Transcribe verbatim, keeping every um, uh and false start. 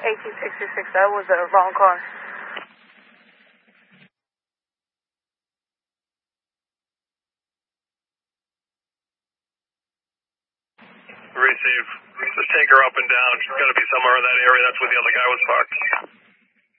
eighteen sixty-six, that was the wrong car. Receive. Just take her up and down. She's got to be somewhere in that area. That's where the other guy was parked.